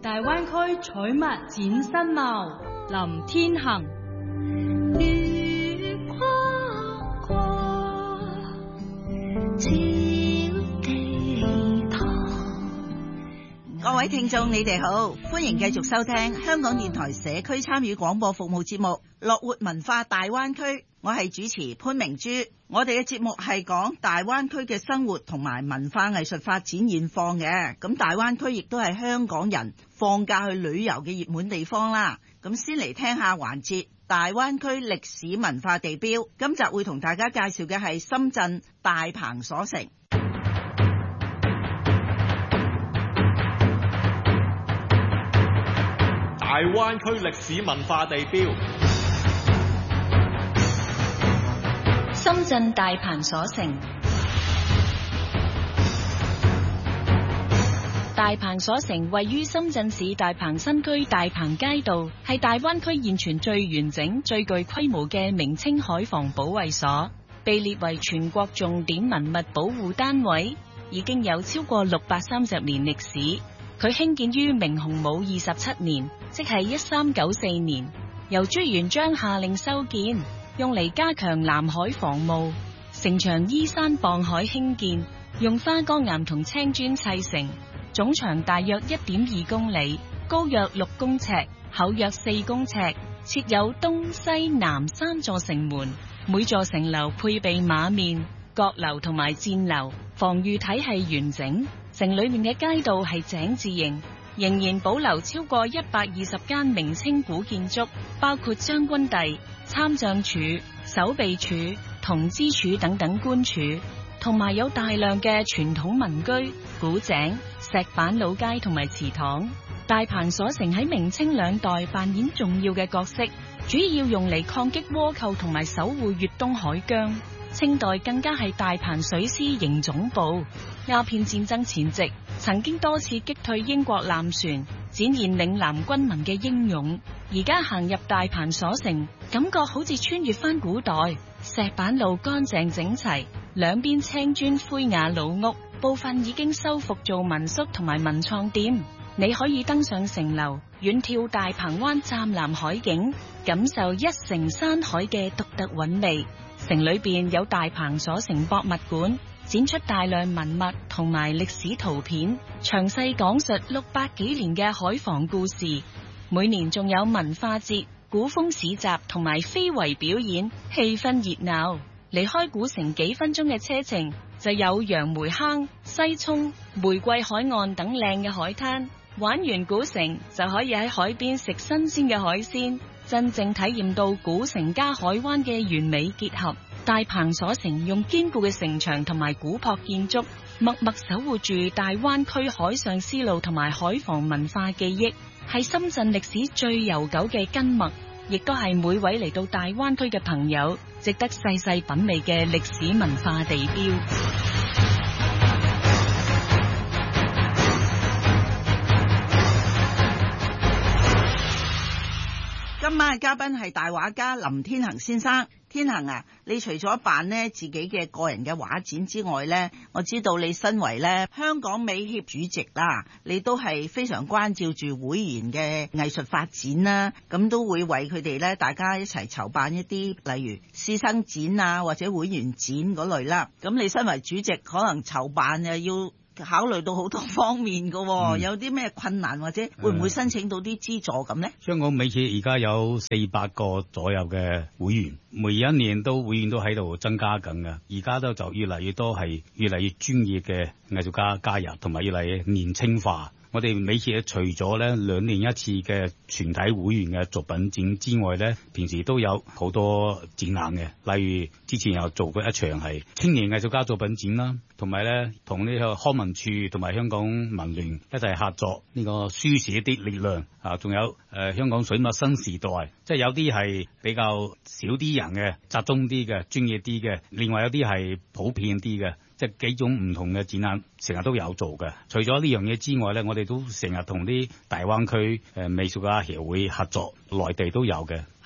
大灣區採物展新貌，林天行。 月光過，照地堂。各位聽眾，你哋好，歡迎繼續收聽香港電台社區參與廣播服務節目《樂活文化大灣區》，我係主持潘明珠。我哋嘅節目係講大灣區嘅生活同埋文化藝術發展現況嘅。咁大灣區亦都係香港人放假去旅遊嘅熱門地方啦。咁先嚟聽下環節大灣區歷史文化地標。今集會同大家介紹嘅係深圳大鵬所城。 大灣區歷史文化地標。 深圳大鵬所城。大鵬所城位於深圳市大鵬新區大鵬街道，係大灣區現存最完整、最具規模嘅明清海防保衛所，被列為全國重點文物保護單位，已經有超過630年歷史。佢興建於明洪武27年，即係1394年，由朱元璋下令修建，用嚟加強南海防務。城牆依山傍海興建，用花崗岩同青磚砌成，總長大約1.2公里，高約6公尺，厚約4公尺，設有東西南3座城門，每座城樓配備馬面、閣樓同埋箭樓，防禦體系完整。城裏面嘅街道係井字形，仍然保留超過120間明清古建築，包括將軍第、參將處、守備處、同知處等等官署，同埋有大量嘅傳統民居、古井、石板老街同埋祠堂。大鵬所城喺明清兩代扮演重要嘅角色，主要用嚟抗擊倭寇同埋守護粵東海疆。清代更加係大鵬水師營總部。鴉片戰爭前夕，曾經多次擊退英國艦船，展現嶺南軍民嘅英勇。而家行入大鵬所城，感覺好似穿越翻古代。石板路乾淨整齊，兩邊青磚灰瓦老屋，部分已經修復做民宿同埋文創店。你可以登上城樓，遠眺大鵬灣湛藍海景，感受一城山海嘅獨特韻味。城裏邊有大鵬所城博物館，展出大量文物同埋歷史圖片，詳細講述600幾年嘅海防故事。每年仲有文化節、古風市集同埋非遺表演，氣氛熱鬧。離開古城幾分鐘嘅車程，就有楊梅坑、西涌、玫瑰海岸等靚嘅海灘。玩完古城就可以喺海邊食新鮮嘅海鮮，真正體驗到古城加海灣嘅完美結合。大鵬所城用堅固嘅城牆同埋古樸建築，默默守護住大灣區海上絲路同埋海防文化記憶，係深圳歷史最悠久嘅根脈，亦都係每位嚟到大灣區嘅朋友值得細細品味嘅歷史文化地標。 今晚嘅嘉賓係大畫家林天行先生。天行啊，你除咗辦呢自己嘅個人嘅畫展之外呢，我知道你身為呢香港美協主席啦，你都係非常關照住會員嘅藝術發展啦，咁都會為佢哋呢大家一齊籌辦一啲例如師生展啊或者會員展嗰類啦。咁你身為主席，可能籌辦又要考慮到好多方面㗎，有啲咩困難或者會唔會申請到啲資助咁呢？ 香港美協而家有400個左右嘅會員，每一年會員都喺度增加緊嘅。而家就越嚟越多係越嚟越專業嘅藝術家加入，同埋越嚟越年輕化。我哋美協除咗咧2年一次嘅全體會員嘅作品展之外咧，平時都有好多展覽嘅。例如之前有做過一場係青年藝術家作品展啦，同埋咧同呢個康文署同埋香港文聯一齊合作呢個書寫的力量啊，仲有香港水墨新時代，即係有啲係比較少啲人嘅，集中啲嘅，專業啲嘅，另外有啲係普遍啲嘅。即係幾種唔同嘅展覽，成日都有做嘅。除咗呢樣嘢之外咧，我哋都成日同啲大灣區美術家協會合作，內地都有嘅。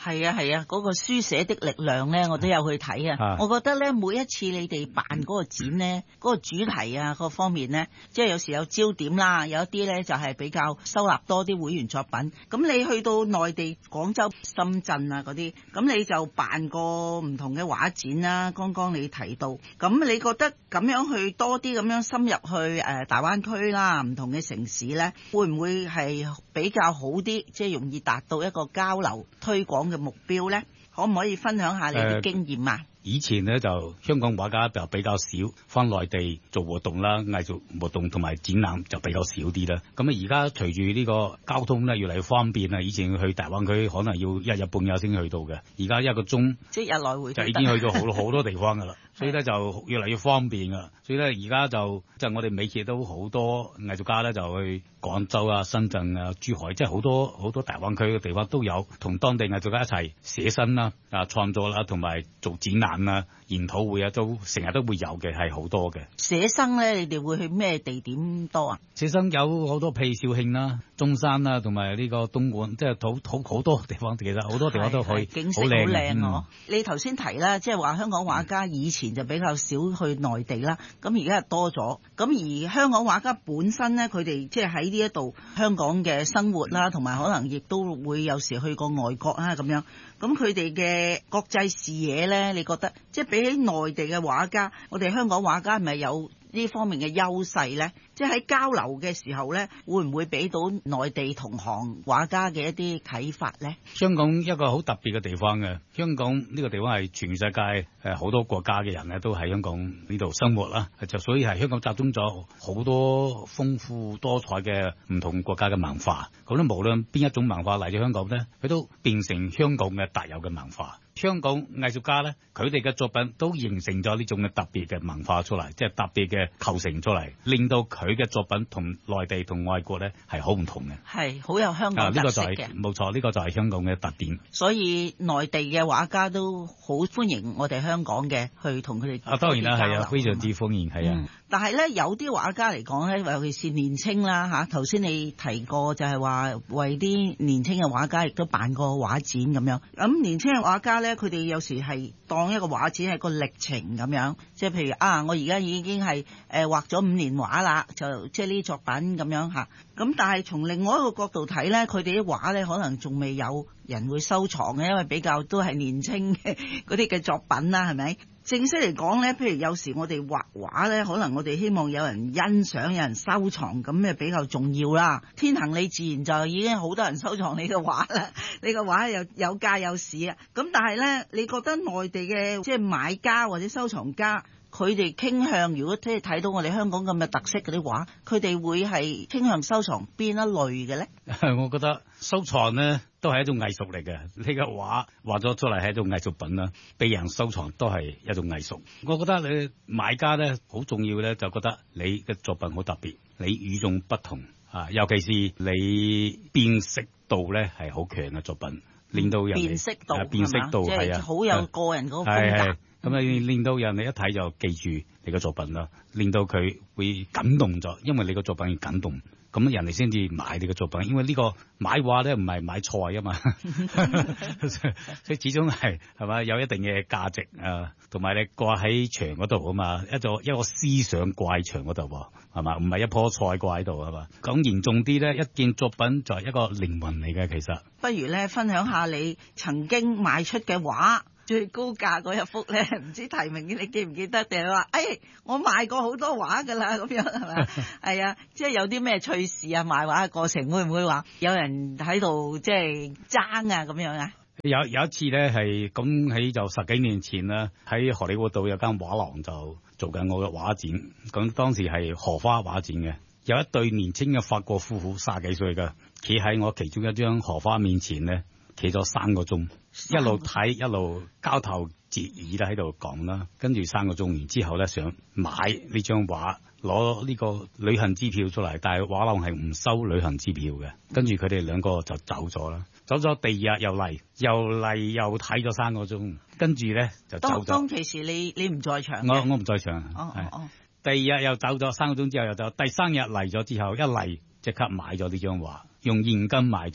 係啊係啊，嗰個書寫的力量咧，我都有去睇啊。我覺得咧，每一次你哋辦嗰個展咧，嗰個主題啊，各方面咧，即係有時有焦點啦，有一啲咧就係比較收納多啲會員作品。咁你去到內地廣州、深圳啊嗰啲，咁你就辦過唔同嘅畫展啦。剛剛你提到，咁你覺得咁樣去多啲咁樣深入去大灣區啦，唔同嘅城市咧，會唔會係比較好啲，即係容易達到一個交流推廣嘅目標咧？可唔可以分享下你嘅經驗啊？ 以前咧就香港畫家就比較少返內地做活動啦，藝術活動同埋展覽就比較少啲啦。咁啊而家隨住呢個交通咧越嚟越方便啦，以前去大灣區可能要一日半日先去到嘅，而家一個鐘即係日來回就已經去到好多地方噶啦。所以咧就越嚟越方便噶，所以咧而家就即係我哋美協都好多藝術家咧就去廣州啊、深圳啊、珠海，即係好多大灣區嘅地方都有同當地藝術家一齊寫生啦、創作啦，同埋做展覽啊、研討會啊，都成日都會有嘅，係好多嘅。 寫生咧，你哋會去咩地點多啊？ 寫生有好多，譬如肇慶啦、中山啦，同埋呢個東莞，即係好多地方，其實好多地方都可以， 景色好靚哦。你頭先提啦，即係話香港畫家以前就比較少去內地啦，咁而家係多咗。咁而香港畫家本身咧，佢哋即係喺呢一度香港嘅生活啦，同埋可能亦都會有時去過外國啊咁樣。咁佢哋嘅國際視野咧，你覺得即係比起內地嘅畫家，我哋香港畫家係咪有呢方面嘅優勢咧？即係喺交流嘅時候咧，會唔會俾到內地同行畫家嘅一啲啟發咧？ 香港一個好特別嘅地方嘅，香港呢個地方係全世界好多國家嘅人咧都喺香港呢度生活啦，就所以係香港集中咗好多豐富多彩嘅唔同國家嘅文化。咁咧無論邊一種文化嚟咗香港咧，佢都變成香港嘅特有嘅文化。香港藝術家咧，佢哋嘅作品都形成咗呢種嘅特別嘅文化出嚟，即係特別嘅構成出嚟，令到佢嘅作品同內地同外國咧係好唔同嘅，係好有香港特色嘅。 冇錯，呢個就係香港嘅特點。 所以內地嘅畫家都好歡迎我哋香港嘅去同佢哋當然啦，係啊，非常之歡迎，係啊。 但係咧，有啲畫家嚟講咧，尤其是年青啦嚇，頭先你提過就係話為啲年青嘅畫家亦都辦過畫展咁樣。咁年青嘅畫家咧，佢哋有時係當一個畫展係個歷程咁樣，即係譬如我而家已經係畫咗5年畫啦，就即係呢啲作品咁樣嚇。咁但係從另外一個角度睇咧，佢哋啲畫咧可能仲未有人會收藏嘅，因為比較都係年青嘅嗰啲嘅作品啦，係咪？正式嚟講咧，譬如有時我哋畫畫咧，可能我哋希望有人欣賞、有人收藏，咁就比較重要啦。天恒你自然就已經好多人收藏你嘅畫啦，你個畫又有價有市啊。咁但係咧，你覺得內地嘅即係買家或者收藏家，佢哋傾向如果即係睇到我哋香港咁嘅特色嗰啲畫，佢哋會係傾向收藏邊一類嘅咧？ 我覺得收藏咧都係一種藝術嚟嘅，呢個畫畫咗出嚟係一種藝術品啦，被人收藏都係一種藝術。我覺得你買家咧好重要咧，就覺得你嘅作品好特別，你與眾不同啊，尤其是你辨識度咧係好強嘅作品，令到人辨識度係啊， 好有個人嗰個風格。 咁你令到人哋一睇就記住你個作品啦，令到佢會感動咗，因為你個作品要感動，咁人哋先至買你個作品。因為呢個買畫咧唔係買菜啊嘛，所以始終係嘛有一定嘅價值啊，同埋你掛喺牆嗰度啊嘛，一個思想掛喺牆嗰度喎，係嘛，唔係一棵菜掛喺度係嘛。講嚴重啲咧，一件作品就係一個靈魂嚟嘅，其實。 不如咧分享下你曾經賣出嘅畫。最高價嗰一幅咧，唔知提名你記唔記得？定係話，我賣過好多畫㗎啦，咁樣係咪？係啊，即係有啲咩趣事啊？賣畫嘅過程會唔會話有人喺度即係爭啊咁樣啊？ 有一次咧係講起就10幾年前啦，喺荷里活道有間畫廊就做緊我嘅畫展，咁當時係荷花畫展嘅，有一對年輕嘅法國夫婦30幾歲㗎，企喺我其中一張荷花面前咧，企咗3個鐘。一路睇一路交頭接耳啦喺度講啦，跟住3個鐘完之後咧，想買呢張畫，攞呢個旅行支票出嚟，但係畫廊係唔收旅行支票嘅。跟住佢哋2個就走咗啦，走咗第二日又嚟又睇咗3個鐘，跟住咧就走咗。 當其時你唔在場？ 我唔在場。第二日又走咗3個鐘之後又走，第3日嚟咗之後一嚟即刻買咗呢張畫，用現金買咗。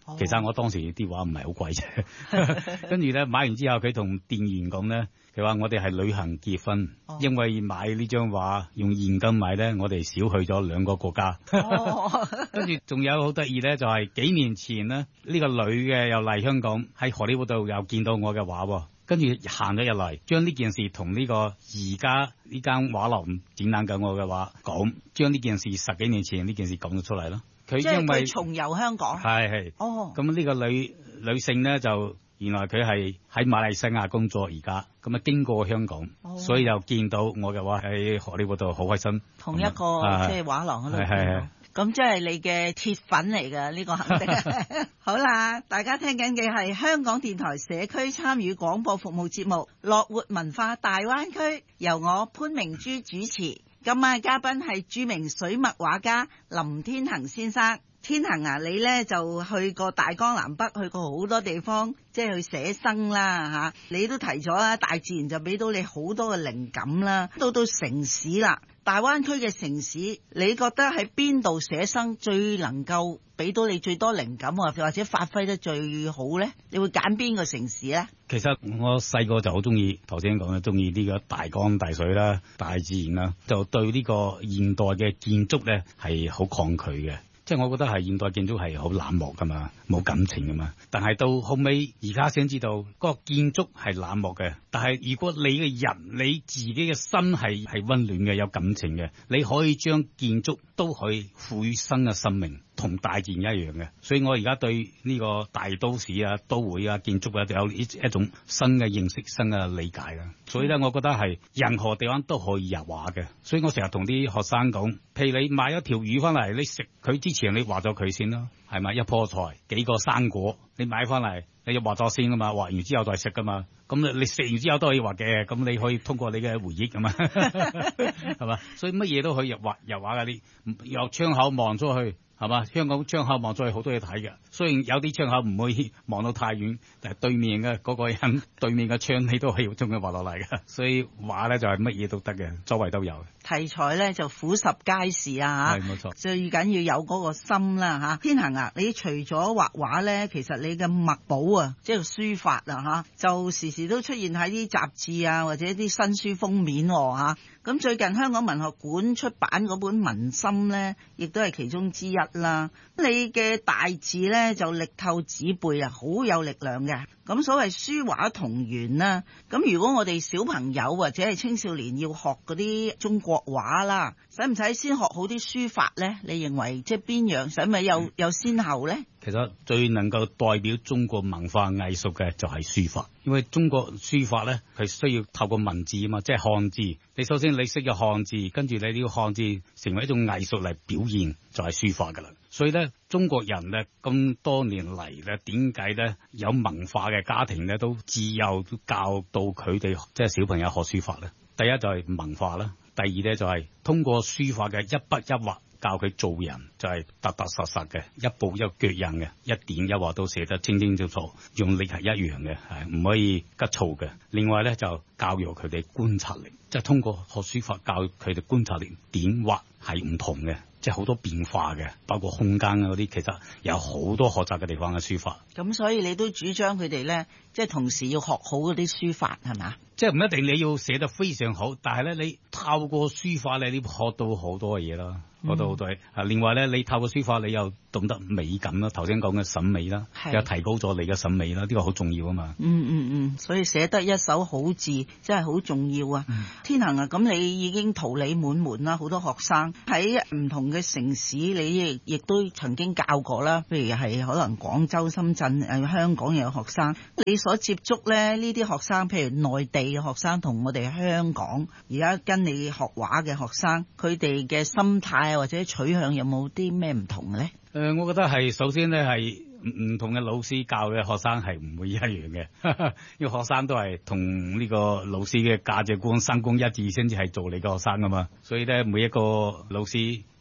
其實我當時啲畫唔係好貴啫。跟住咧買完之後，佢同店員講咧，佢話我哋係旅行結婚，因為買呢張畫用現金買咧，我哋少去咗2個國家。跟住仲有好得意咧，就係幾年前咧，呢個女嘅又嚟香港喺荷里活度又見到我嘅畫，跟住行咗入嚟，將呢件事同呢個而家呢間畫廊展覽緊我嘅畫講，將呢件事10幾年前呢件事講咗出嚟咯。佢因為重遊香港， 係咁呢個女性咧就原來佢係喺馬來西亞工作而家，咁啊經過香港，所以又見到我嘅畫喺荷里活度好開心。 同一個即係畫廊嗰度。係。咁即係你嘅鐵粉嚟㗎，呢個肯定。好啦，大家聽緊嘅係香港電台社區參與廣播服務節目《樂活文化大灣區》，由我潘明珠主持。今晚嘅嘉賓係著名水墨畫家林天行先生。天行啊，你呢就去過大江南北，去過好多地方，即係去寫生啦嚇。你都提咗啦，大自然就俾到你好多嘅靈感啦。到城市啦，大灣區嘅城市，你覺得喺邊度寫生最能夠俾到你最多靈感，或者發揮得最好呢？你會揀邊個城市呢？ 其實我細個就好中意，頭先講嘅中意呢個大江大水啦、大自然啦，就對呢個現代嘅建築呢係好抗拒嘅。即係我覺得係現代建築係好冷漠噶嘛，冇感情噶嘛。但係到後尾而家先知道，嗰個建築係冷漠嘅。但係如果你嘅人，你自己嘅心係溫暖嘅，有感情嘅，你可以將建築都可以賦予新嘅生命，同大自然一樣嘅。所以我而家對呢個大都市啊、都會啊、建築啊，有一種新嘅認識、新嘅理解啦。所以咧，我覺得係任何地方都可以入畫嘅。所以我成日同啲學生講，譬如你買一條魚翻嚟，你食佢之前你畫咗佢先咯，係咪？一棵菜、幾個生果，你買翻嚟你就畫咗先噶嘛，畫完之後再食噶嘛。咁你食完之後都可以畫嘅，咁你可以通過你嘅回憶噶嘛，係嘛？所以乜嘢都可以入畫噶，你由窗口望出去。係嘛？香港窗口望出去好多嘢睇嘅，雖然有啲窗口唔可以望到太遠，但係對面嘅嗰個人對面嘅窗你都可以將佢畫落嚟嘅。所以畫咧就係乜嘢都得嘅，周圍都有。題材咧就俯拾皆是啊嚇， 係冇錯。 最緊要有嗰個心啦嚇。天行啊，你除咗畫畫咧，其實你嘅墨寶啊，即係書法啊嚇，就時時都出現喺啲雜誌啊或者啲新書封面喎嚇。咁最近香港文學館出版嗰本《文心》咧，亦都係其中之一啦。你嘅大字咧就力透紙背啊，好有力量嘅。咁所謂書畫同源啦。咁如果我哋小朋友或者係青少年要學嗰啲中國畫啦，使唔使先學好啲書法咧？你認為即係邊樣？使唔使有先後咧？ 其實最能夠代表中國文化藝術嘅就係書法，因為中國書法咧係需要透過文字啊嘛，即係漢字。你首先你識咗漢字，跟住你呢個漢字成為一種藝術嚟表現，就係書法噶啦。所以咧，中國人咧咁多年嚟咧，點解咧有文化嘅家庭咧都自幼都教到佢哋即係小朋友學書法咧？第一就係文化啦，第二咧就係通過書法嘅一筆一畫。教佢做人就係踏踏實實嘅，一步一腳印嘅，一點一畫都寫得清清楚楚，用力係一樣嘅，係唔可以急躁嘅。另外咧就教育佢哋觀察力，即係通過學書法教佢哋觀察力，點畫係唔同嘅，即係好多變化嘅，包括空間嗰啲，其實有好多學習嘅地方嘅書法。 咁所以你都主張佢哋咧，即係同時要學好嗰啲書法係嘛？ 即係唔一定你要寫得非常好，但係咧你透過書法咧，你學到好多嘢啦。學到好多啊！另外咧，你透過書法，你又懂得美感啦。頭先講嘅審美啦，又提高咗你嘅審美啦。呢個好重要啊嘛。 所以寫得一手好字真係好重要啊！天行啊，咁你已經桃李滿門啦，好多學生喺唔同嘅城市，你亦都曾經教過啦。譬如係可能廣州、深圳、香港又有學生，你所接觸咧呢啲學生，譬如內地嘅學生同我哋香港而家跟你學畫嘅學生，佢哋嘅心態或者取向有冇啲咩唔同咧？ 我覺得係首先咧係唔同嘅老師教嘅學生係唔會一樣嘅，因為學生都係同呢個老師嘅價值觀、三觀一致先至係做你個學生噶嘛。所以咧每一個老師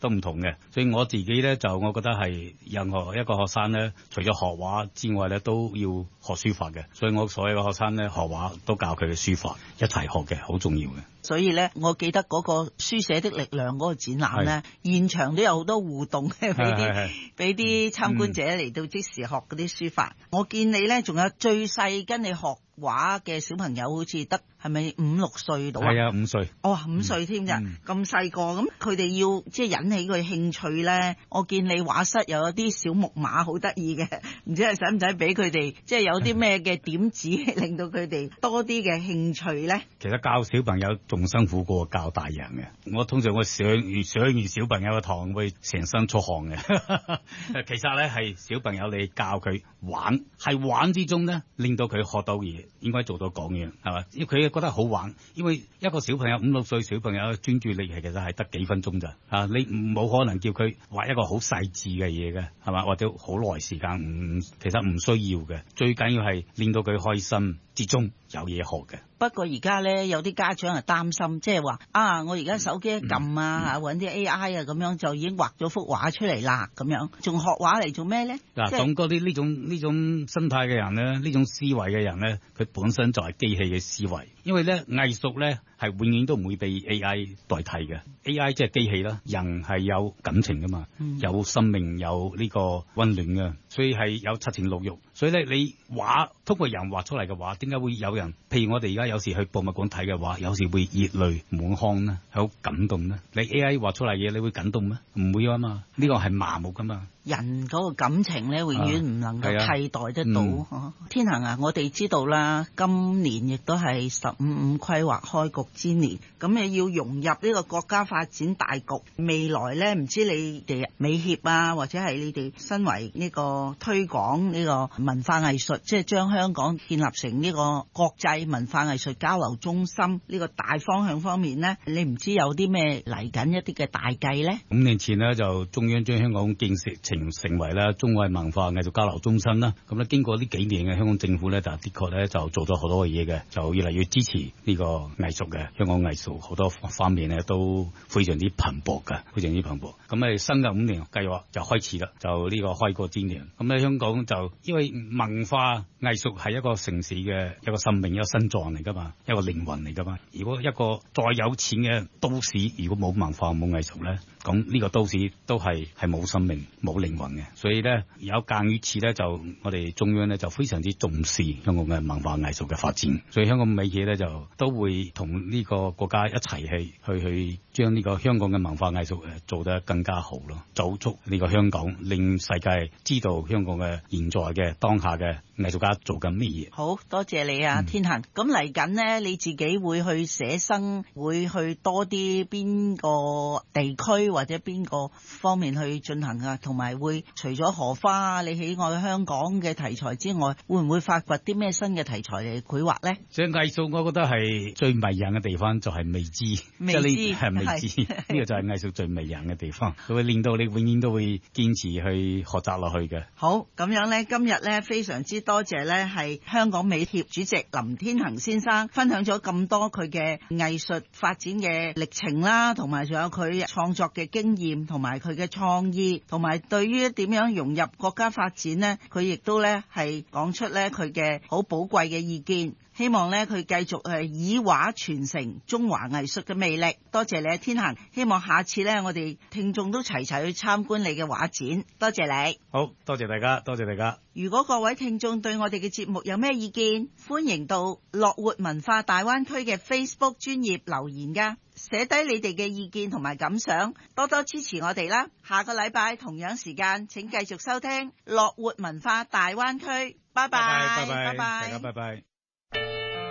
都唔同嘅。所以我自己咧就我覺得係任何一個學生咧，除咗學畫之外咧，都要學書法嘅。所以我所有嘅學生咧學畫都教佢嘅書法，一齊學嘅，好重要嘅。 所以咧，我記得嗰個書寫的力量嗰個展覽咧，現場都有好多互動嘅，俾啲參觀者嚟到即時學嗰啲書法。我見你咧，仲有最細跟你學畫嘅小朋友，好似得係咪5、6歲到啊？係啊 ，5歲。 哦，5歲添咋，咁細個，咁佢哋要即係引起佢興趣咧。我見你畫室又有啲小木馬好得意嘅，唔知係使唔使俾佢哋即係有啲咩嘅點子，令到佢哋多啲嘅興趣咧？ 其實教小朋友仲辛苦過教大人嘅。我通常上完小朋友嘅堂會成身出汗嘅。其實咧係小朋友你教佢玩，係玩之中咧令到佢學到嘢，應該做到講嘢，係嘛？因為佢覺得好玩，因為一個小朋友5、6歲小朋友專注力其實係得幾分鐘咋，你冇可能叫佢畫一個好細緻嘅嘢嘅，係嘛？或者好耐時間，其實唔需要嘅。最緊要係令到佢開心之中有嘢學嘅。 不過而家咧有啲家長係擔心，即係話我而家手機一撳揾啲 AI 啊咁樣就已經畫咗幅畫出嚟啦，咁樣仲學畫嚟做咩咧？ 嗱，總嗰啲呢種心態嘅人咧，呢種思維嘅人咧，佢本身就係機器嘅思維，因為咧藝術咧係永遠都唔會被 AI 代替嘅。AI 即係機器啦，人係有感情噶嘛，有生命，有呢個溫暖嘅，所以係有七情六欲。所以咧你畫通過人畫出嚟嘅畫，點解會有人？譬如我哋而家有時去博物館睇嘅畫，有時會熱淚滿腔呢，係好感動呢。你 AI 畫出嚟嘢，你會感動咩？唔會啊嘛，呢個係麻木噶嘛。 人嗰個感情咧，永遠唔能夠替代得到。天恒啊，我哋知道啦，今年亦都係15規劃開局之年，咁你要融入呢個國家發展大局。未來咧，唔知你哋美協啊，或者係你哋身為呢個推廣呢個文化藝術，即係將香港建立成呢個國際文化藝術交流中心呢個大方向方面咧，你唔知有啲咩嚟緊一啲嘅大計咧？5 年前呢，就中央將香港建設成為咧中外文化藝術交流中心啦。咁咧經過呢幾年嘅香港政府咧，就的確咧就做咗好多嘅嘢嘅，就越嚟越支持呢個藝術嘅。香港藝術好多方面咧都非常之蓬勃嘅，非常之蓬勃。咁咧新嘅5年計劃就開始啦，就呢個開國之年。咁咧香港就因為文化藝術係一個城市嘅一個生命、一個心臟嚟噶嘛，一個靈魂嚟噶嘛。如果一個再有錢嘅都市，如果冇文化冇藝術咧，咁呢個都市都係冇生命冇靈魂嘅。所以咧有鑒於此咧，就我哋中央咧就非常之重視香港嘅文化藝術嘅發展。所以香港美協咧就都會同呢個國家一齊去將呢個香港嘅文化藝術做得更加好咯，走出呢個香港，令世界知道香港嘅現在嘅當下嘅藝術家做緊乜嘢。好多謝你啊，天恒。咁嚟緊呢，你自己會去寫生，會去多啲邊個地區或者邊個方面去進行啊？同埋會除咗荷花你喜愛香港嘅題材之外，會唔會發掘啲咩新嘅題材嚟繪畫呢？ 所以藝術我覺得係最迷人嘅地方就係未知，係未知，呢個就係藝術最迷人嘅地方，佢會令到你永遠都會堅持去學習落去嘅。好，咁樣呢，今日呢非常之多謝呢係香港美協主席林天恒先生分享咗咁多佢嘅藝術發展嘅歷程啦，同埋仲有佢創作嘅經驗，同埋佢嘅創意，同埋對於點樣融入國家發展呢，佢亦都呢係講出呢佢嘅好寶貴嘅意見。希望呢佢繼續以畫傳承中華藝術嘅魅力。多謝你天恒，希望下次呢我哋聽眾都齊齊去參觀你嘅畫展。多謝你。好，多謝大家，多謝大家。如果各位聽眾對我哋嘅節目有咩意見，歡迎到樂活文化大灣區嘅 Facebook 專頁留言㗎，寫低你哋嘅意見同埋感想，多多支持我哋啦。下個禮拜同樣時間請繼續收聽樂活文化大灣區。拜拜，拜拜，大家拜拜。